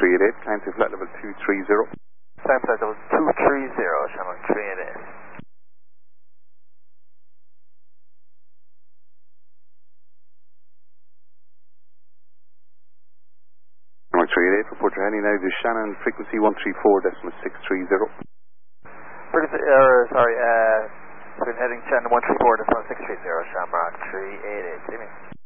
388, climb to flight level 230. Climb flight level 230, Shamrock 388. Shamrock 388, report your heading now to Shannon, frequency 134.630. Sorry, heading Shannon 134.630, Shamrock 388. See me.